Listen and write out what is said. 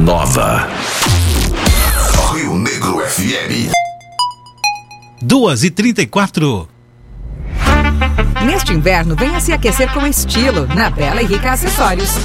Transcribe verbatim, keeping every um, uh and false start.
nova. Rio Negro F M. duas e trinta e quatro. Neste inverno, venha se aquecer com estilo na Bela e Rica Acessórios.